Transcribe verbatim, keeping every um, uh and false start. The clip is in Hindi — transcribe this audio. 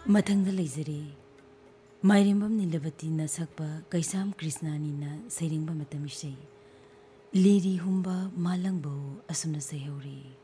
मथंगदा लेजरे माइरेंबम नीलवती न सकपा कैसाम कृष्णानी न सैरिंगबा मतमिशे लिरी हुंबा मालंगबो असुना सैहौरी।